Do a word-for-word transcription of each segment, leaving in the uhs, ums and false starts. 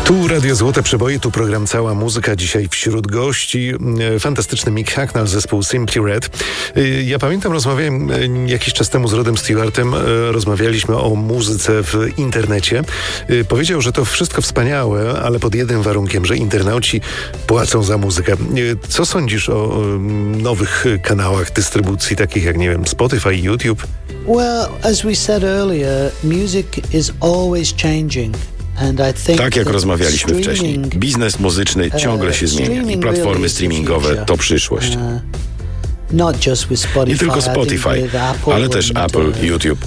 Tu Radio Złote Przeboje, tu program Cała Muzyka. Dzisiaj wśród gości fantastyczny Mick Hucknall, zespół Simply Red. Ja pamiętam, rozmawiałem jakiś czas temu z Rodem Stewartem, rozmawialiśmy o muzyce w internecie. Powiedział, że to wszystko wspaniałe, ale pod jednym warunkiem, że internauci płacą za muzykę. Co sądzisz o nowych kanałach dystrybucji, takich jak, nie wiem, Spotify, YouTube? Well, as we said earlier, music is always changing. Tak jak rozmawialiśmy wcześniej, biznes muzyczny ciągle się zmienia i platformy streamingowe to przyszłość. Nie tylko Spotify, ale też Apple, YouTube.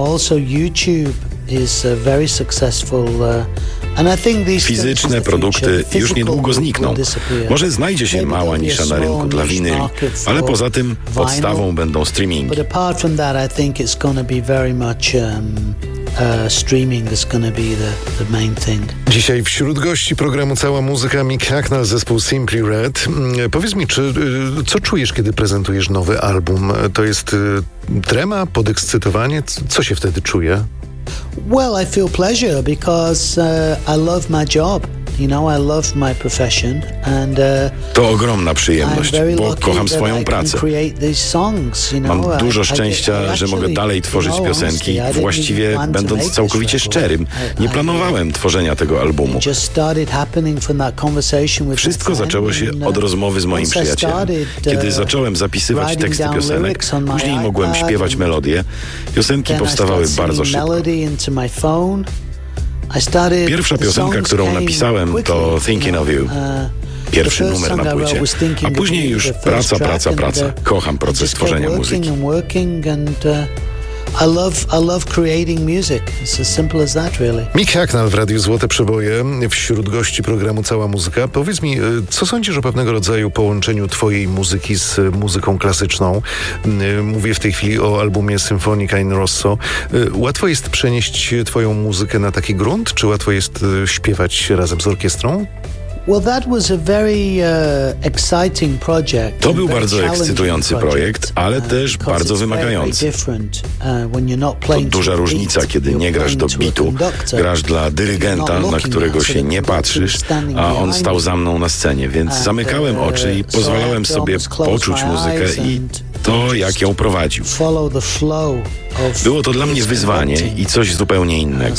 Fizyczne produkty już niedługo znikną. Może znajdzie się mała nisza na rynku dla winyli, ale poza tym podstawą będą streamingi. Uh, streaming is going to be the, the main thing. Dzisiaj wśród gości programu Cała Muzyka Mick Hucknall, zespół Simply Red. Powiedz mi, czy, co czujesz, kiedy prezentujesz nowy album? To jest trema, podekscytowanie? Co się wtedy czuje? Well, I feel pleasure because uh, I love my job. You know, I love my profession and, uh, to ogromna przyjemność, bo kocham swoją pracę. Mam dużo szczęścia, że mogę dalej tworzyć piosenki, właściwie będąc całkowicie szczerym. Nie planowałem tworzenia tego albumu. Wszystko zaczęło się od rozmowy z moim przyjacielem. Kiedy zacząłem zapisywać teksty piosenek, później mogłem śpiewać melodie. Piosenki powstawały bardzo szybko. Pierwsza piosenka, którą napisałem, to Thinking of You. Pierwszy numer na płycie. A później już praca, praca, praca. Kocham proces tworzenia muzyki. I love, I love creating music. It's as simple as that, really. Mick Hucknall w Radiu Złote Przeboje, wśród gości programu Cała Muzyka. Powiedz mi, co sądzisz o pewnego rodzaju połączeniu twojej muzyki z muzyką klasyczną? Mówię w tej chwili o albumie Sinfonica in Rosso. Łatwo jest przenieść twoją muzykę na taki grunt, czy łatwo jest śpiewać razem z orkiestrą? To był bardzo ekscytujący projekt, ale też bardzo wymagający. To duża różnica, kiedy nie grasz do bitu, grasz dla dyrygenta, na którego się nie patrzysz, a on stał za mną na scenie, więc zamykałem oczy i pozwalałem sobie poczuć muzykę i to, jak ją prowadził. Było to dla mnie wyzwanie i coś zupełnie innego.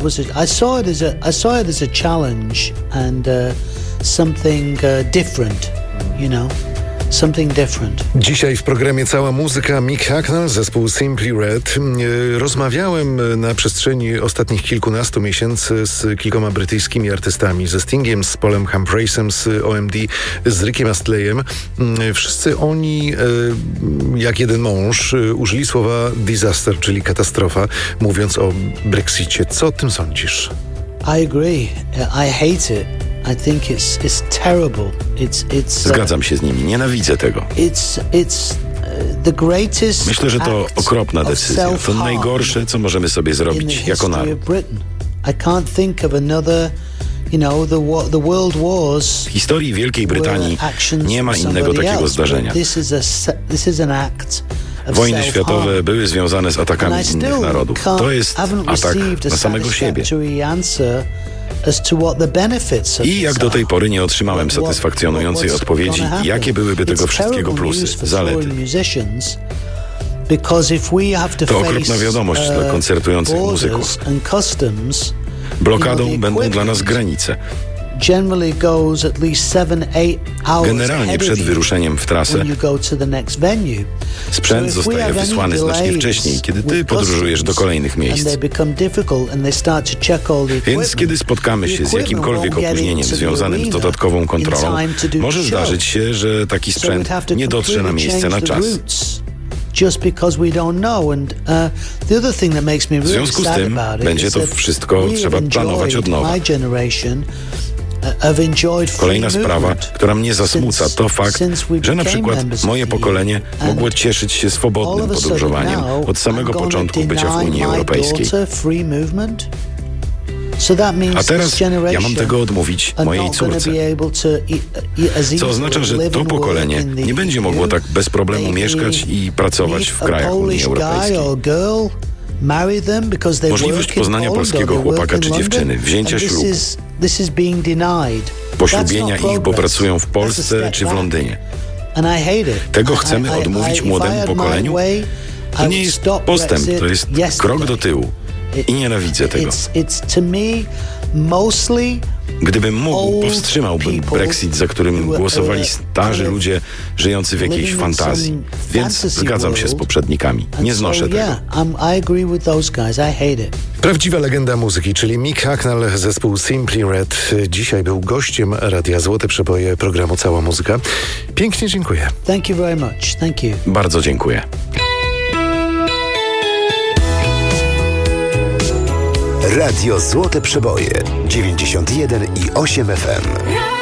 Something uh, different, you know, something different. Dzisiaj w programie Cała Muzyka Mick Hucknall, zespół Simply Red. Rozmawiałem na przestrzeni ostatnich kilkunastu miesięcy z kilkoma brytyjskimi artystami, ze Stingiem, z Paulem Humphreysem, z O M D, z Rickiem Astleyem. Wszyscy oni, jak jeden mąż, użyli słowa disaster, czyli katastrofa, mówiąc o Brexicie. Co o tym sądzisz? I agree. I hate it. I think it's it's terrible. It's it's. Zgadzam się z nimi. Nienawidzę tego. It's it's the greatest. Myślę, że to okropna decyzja. To najgorsze, co możemy sobie zrobić jako naród. I can't think of another. You know, the the world wars. W historii Wielkiej Brytanii nie ma innego takiego zdarzenia. This is a this is an act. Wojny światowe były związane z atakami innych narodów. To jest atak na samego siebie. I jak do tej pory nie otrzymałem satysfakcjonującej odpowiedzi, jakie byłyby tego wszystkiego plusy, zalety. To okropna wiadomość dla koncertujących muzyków. Blokadą będą dla nas granice. Generalnie przed wyruszeniem w trasę sprzęt zostaje wysłany znacznie wcześniej, kiedy ty podróżujesz do kolejnych miejsc. Więc kiedy spotkamy się z jakimkolwiek opóźnieniem związanym z dodatkową kontrolą, może zdarzyć się, że taki sprzęt nie dotrze na miejsce na czas. W związku z tym będzie to wszystko trzeba planować od nowa. Kolejna sprawa, która mnie zasmuca, to fakt, że na przykład moje pokolenie mogło cieszyć się swobodnym podróżowaniem od samego początku bycia w Unii Europejskiej. A teraz ja mam tego odmówić mojej córce. Co oznacza, że to pokolenie nie będzie mogło tak bez problemu mieszkać i pracować w krajach Unii Europejskiej. Możliwość poznania polskiego chłopaka czy dziewczyny, wzięcia ślubu. Poślubienia ich, bo pracują w Polsce czy w Londynie. Tego chcemy odmówić młodemu pokoleniu? To nie jest postęp, to jest krok do tyłu. I nienawidzę tego. Gdybym mógł, powstrzymałbym Brexit, za którym głosowali starzy ludzie żyjący w jakiejś fantazji. Więc zgadzam się z poprzednikami. Nie znoszę tego. Prawdziwa legenda muzyki, czyli Mick Hucknall, zespół Simply Red, dzisiaj był gościem Radia Złote Przeboje, programu Cała Muzyka. Pięknie dziękuję. Thank you very much. Thank you. Bardzo dziękuję. Radio Złote Przeboje dziewięćdziesiąt jeden i osiem F M.